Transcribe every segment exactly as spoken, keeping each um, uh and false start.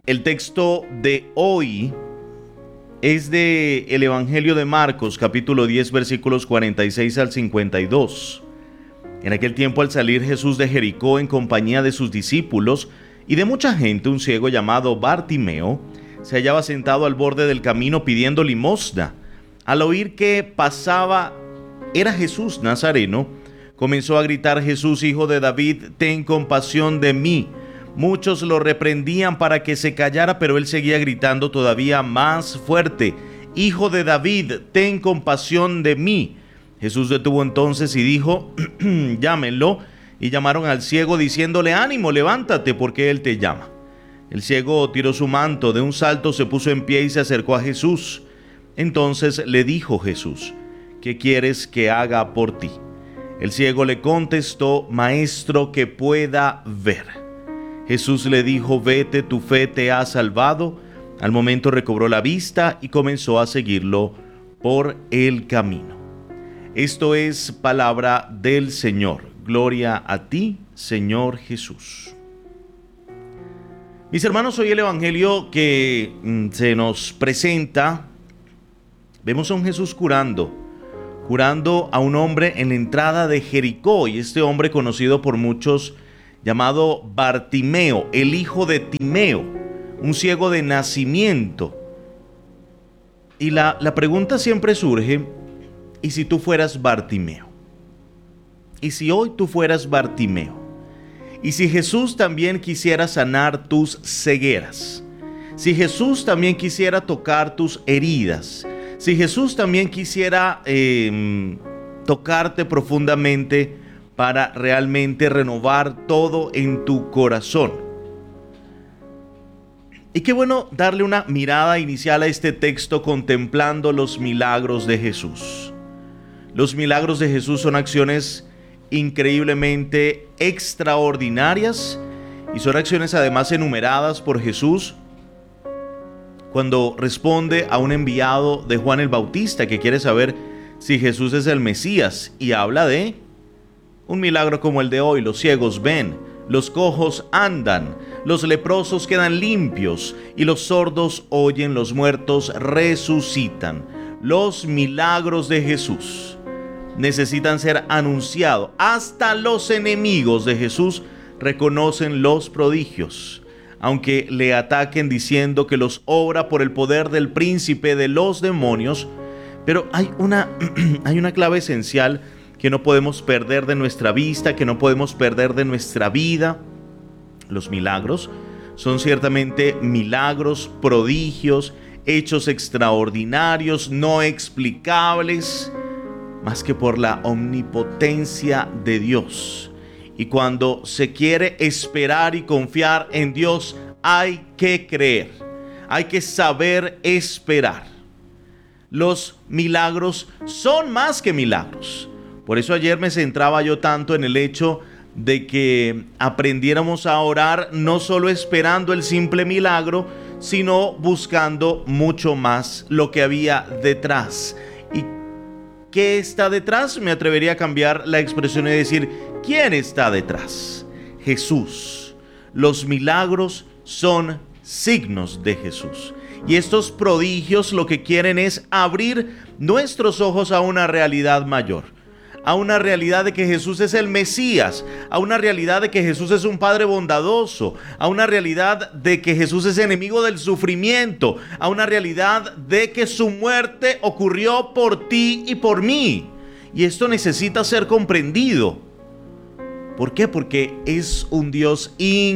El texto de hoy es de el Evangelio de Marcos, capítulo diez, versículos cuarenta y seis al cincuenta y dos. En aquel tiempo, al salir Jesús de Jericó en compañía de sus discípulos y de mucha gente, un ciego llamado Bartimeo se hallaba sentado al borde del camino pidiendo limosna. Al oír que pasaba era Jesús Nazareno, comenzó a gritar: Jesús, hijo de David, ten compasión de mí. Muchos lo reprendían para que se callara, pero él seguía gritando todavía más fuerte: Hijo de David, ten compasión de mí. Jesús detuvo entonces y dijo: llámenlo. Y llamaron al ciego diciéndole: ánimo, levántate, porque él te llama. El ciego tiró su manto, de un salto se puso en pie y se acercó a Jesús. Entonces le dijo Jesús: ¿qué quieres que haga por ti? El ciego le contestó: Maestro, que pueda ver. Jesús le dijo: vete, tu fe te ha salvado. Al momento recobró la vista y comenzó a seguirlo por el camino. Esto es palabra del Señor. Gloria a ti, Señor Jesús. Mis hermanos, hoy el Evangelio que mm, se nos presenta, vemos a un Jesús curando, curando a un hombre en la entrada de Jericó, y este hombre conocido por muchos llamado Bartimeo, el hijo de Timeo, un ciego de nacimiento. Y la, la pregunta siempre surge: ¿y si tú fueras Bartimeo? ¿Y si hoy tú fueras Bartimeo? ¿Y si Jesús también quisiera sanar tus cegueras? Si Jesús también quisiera tocar tus heridas, si Jesús también quisiera eh, tocarte profundamente para realmente renovar todo en tu corazón. Y qué bueno darle una mirada inicial a este texto contemplando los milagros de Jesús. Los milagros de Jesús son acciones increíblemente extraordinarias y son acciones además enumeradas por Jesús cuando responde a un enviado de Juan el Bautista que quiere saber si Jesús es el Mesías, y habla de un milagro como el de hoy: los ciegos ven, los cojos andan, los leprosos quedan limpios y los sordos oyen, los muertos resucitan. Los milagros de Jesús necesitan ser anunciados. Hasta los enemigos de Jesús reconocen los prodigios, aunque le ataquen diciendo que los obra por el poder del príncipe de los demonios. Pero hay una, hay una clave esencial que no podemos perder de nuestra vista, que no podemos perder de nuestra vida. Los milagros son ciertamente milagros, prodigios, hechos extraordinarios, no explicables, más que por la omnipotencia de Dios. Y cuando se quiere esperar y confiar en Dios, hay que creer, hay que saber esperar. Los milagros son más que milagros. Por eso ayer me centraba yo tanto en el hecho de que aprendiéramos a orar no solo esperando el simple milagro, sino buscando mucho más lo que había detrás. ¿Y qué está detrás? Me atrevería a cambiar la expresión y decir: ¿quién está detrás? Jesús. Los milagros son signos de Jesús. Y estos prodigios lo que quieren es abrir nuestros ojos a una realidad mayor, a una realidad de que Jesús es el Mesías, a una realidad de que Jesús es un Padre bondadoso, a una realidad de que Jesús es enemigo del sufrimiento, a una realidad de que su muerte ocurrió por ti y por mí. Y esto necesita ser comprendido. ¿Por qué? Porque es un Dios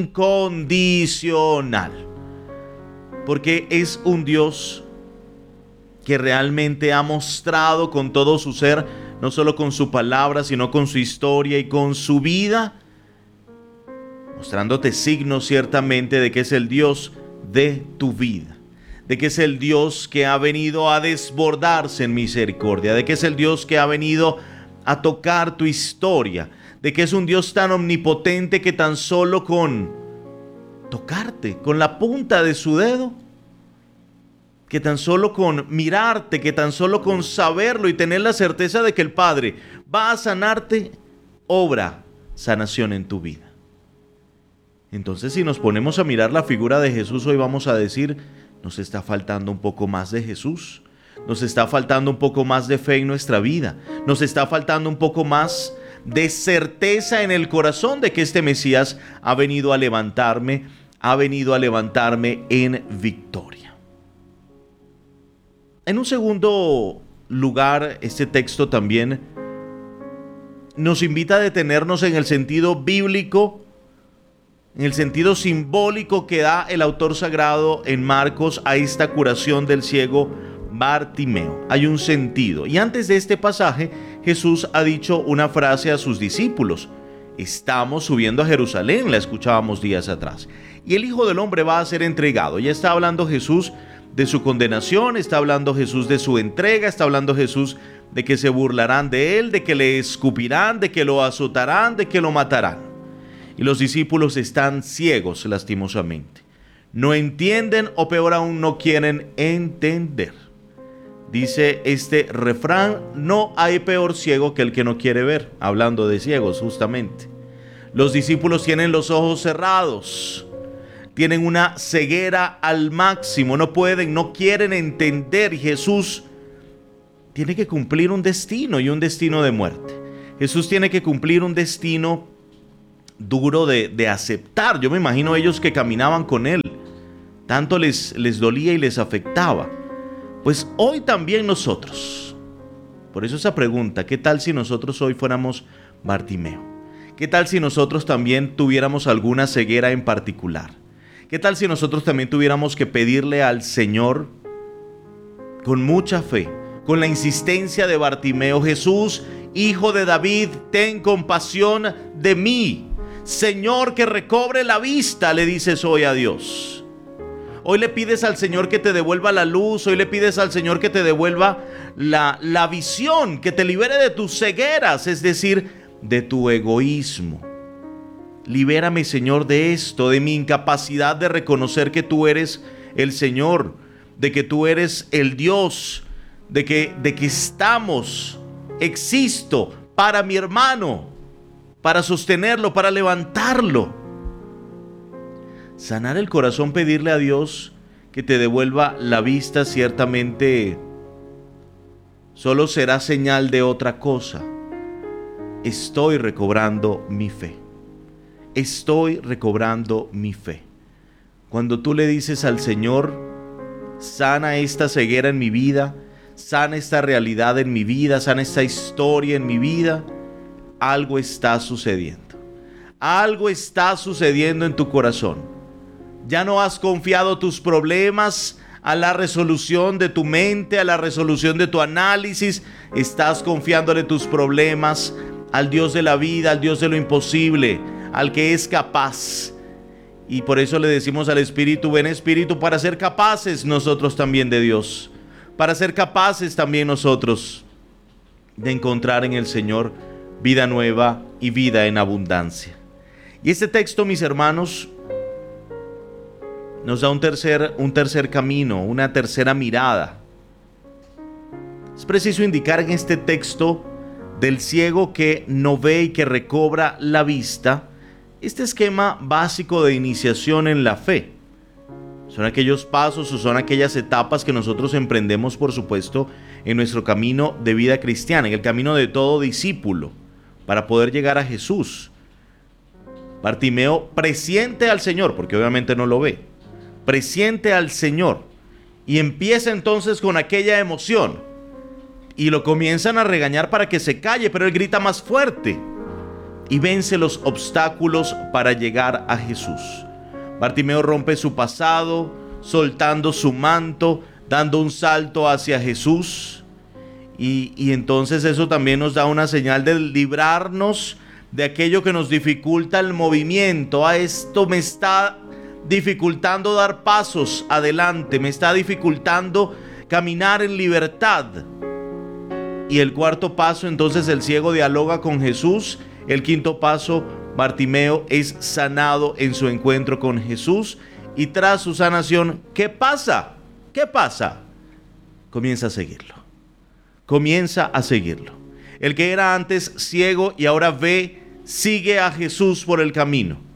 incondicional. Porque es un Dios que realmente ha mostrado con todo su ser, no solo con su palabra, sino con su historia y con su vida, mostrándote signos ciertamente de que es el Dios de tu vida, de que es el Dios que ha venido a desbordarse en misericordia, de que es el Dios que ha venido a tocar tu historia, de que es un Dios tan omnipotente que tan solo con tocarte, con la punta de su dedo, que tan solo con mirarte, que tan solo con saberlo y tener la certeza de que el Padre va a sanarte, obra sanación en tu vida. Entonces, si nos ponemos a mirar la figura de Jesús, hoy vamos a decir, nos está faltando un poco más de Jesús, nos está faltando un poco más de fe en nuestra vida, nos está faltando un poco más de certeza en el corazón de que este Mesías ha venido a levantarme, ha venido a levantarme en victoria. En un segundo lugar, este texto también nos invita a detenernos en el sentido bíblico, en el sentido simbólico que da el autor sagrado en Marcos a esta curación del ciego Bartimeo. Hay un sentido. Y antes de este pasaje, Jesús ha dicho una frase a sus discípulos. Estamos subiendo a Jerusalén, la escuchábamos días atrás. Y el Hijo del Hombre va a ser entregado. Ya está hablando Jesús de su condenación, está hablando Jesús de su entrega, está hablando Jesús de que se burlarán de él, de que le escupirán, de que lo azotarán, de que lo matarán. Y los discípulos están ciegos, lastimosamente. No entienden o peor aún no quieren entender. Dice este refrán, no hay peor ciego que el que no quiere ver, hablando de ciegos justamente. Los discípulos tienen los ojos cerrados, tienen una ceguera al máximo, no pueden, no quieren entender. Jesús tiene que cumplir un destino y un destino de muerte. Jesús tiene que cumplir un destino duro de, de aceptar. Yo me imagino ellos que caminaban con él, tanto les, les dolía y les afectaba. Pues hoy también nosotros, por eso esa pregunta, ¿qué tal si nosotros hoy fuéramos Bartimeo? ¿Qué tal si nosotros también tuviéramos alguna ceguera en particular? ¿Qué tal si nosotros también tuviéramos que pedirle al Señor con mucha fe, con la insistencia de Bartimeo, Jesús, Hijo de David, ten compasión de mí? Señor, que recobre la vista, le dices hoy a Dios. Hoy le pides al Señor que te devuelva la luz, hoy le pides al Señor que te devuelva la, la visión, que te libere de tus cegueras, es decir, de tu egoísmo. Libérame, Señor, de esto, de mi incapacidad de reconocer que tú eres el Señor, de que tú eres el Dios, de que, de que estamos, existo para mi hermano, para sostenerlo, para levantarlo. Sanar el corazón, pedirle a Dios que te devuelva la vista, ciertamente solo será señal de otra cosa. Estoy recobrando mi fe. Estoy recobrando mi fe. Cuando tú le dices al Señor, sana esta ceguera en mi vida, sana esta realidad en mi vida, sana esta historia en mi vida, algo está sucediendo. Algo está sucediendo en tu corazón. Ya no has confiado tus problemas a la resolución de tu mente, a la resolución de tu análisis. Estás confiándole tus problemas al Dios de la vida, al Dios de lo imposible, al que es capaz. Y por eso le decimos al Espíritu, ven Espíritu, para ser capaces nosotros también de Dios, para ser capaces también nosotros de encontrar en el Señor vida nueva y vida en abundancia. Y este texto, mis hermanos, nos da un tercer, un tercer camino, una tercera mirada. Es preciso indicar en este texto del ciego que no ve y que recobra la vista, este esquema básico de iniciación en la fe. Son aquellos pasos o son aquellas etapas que nosotros emprendemos, por supuesto, en nuestro camino de vida cristiana, en el camino de todo discípulo, para poder llegar a Jesús. Bartimeo presiente al Señor, porque obviamente no lo ve. Presiente al Señor y empieza entonces con aquella emoción y lo comienzan a regañar para que se calle, pero él grita más fuerte y vence los obstáculos para llegar a Jesús. Bartimeo rompe su pasado, soltando su manto, dando un salto hacia Jesús y, y entonces eso también nos da una señal de librarnos de aquello que nos dificulta el movimiento. A esto me está dificultando dar pasos adelante, me está dificultando caminar en libertad. Y el cuarto paso, entonces el ciego dialoga con Jesús. El quinto paso, Bartimeo es sanado en su encuentro con Jesús. Y tras su sanación, ¿qué pasa? ¿Qué pasa? Comienza a seguirlo. Comienza a seguirlo. El que era antes ciego y ahora ve, sigue a Jesús por el camino.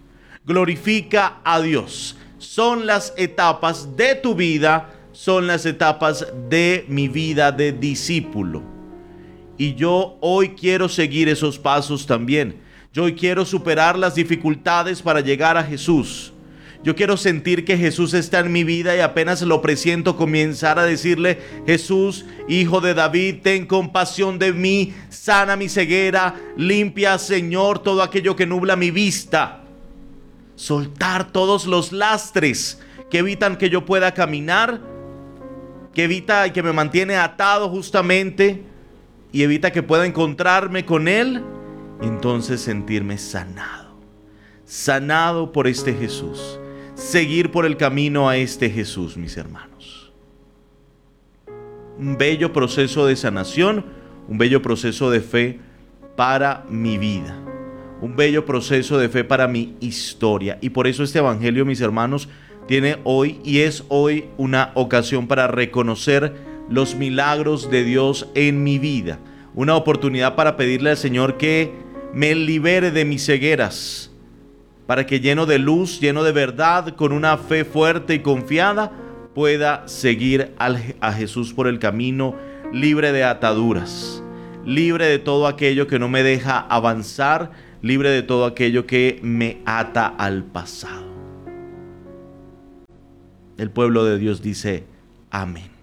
glorifica a Dios. Son las etapas de tu vida, son las etapas de mi vida de discípulo. Y yo hoy quiero seguir esos pasos también. Yo hoy quiero superar las dificultades para llegar a Jesús. Yo quiero sentir que Jesús está en mi vida y apenas lo presiento comenzar a decirle: Jesús, Hijo de David, ten compasión de mí, sana mi ceguera, limpia, Señor, todo aquello que nubla mi vista. Soltar todos los lastres que evitan que yo pueda caminar, que evita y que me mantiene atado justamente y evita que pueda encontrarme con Él, y entonces sentirme sanado, sanado por este Jesús. Seguir por el camino a este Jesús, mis hermanos. Un bello proceso de sanación, un bello proceso de fe para mi vida, un bello proceso de fe para mi historia. Y por eso este evangelio, mis hermanos, tiene hoy y es hoy una ocasión para reconocer los milagros de Dios en mi vida. Una oportunidad para pedirle al Señor que me libere de mis cegueras, para que lleno de luz, lleno de verdad, con una fe fuerte y confiada, pueda seguir a Jesús por el camino, libre de ataduras, libre de todo aquello que no me deja avanzar, libre de todo aquello que me ata al pasado. El pueblo de Dios dice: amén.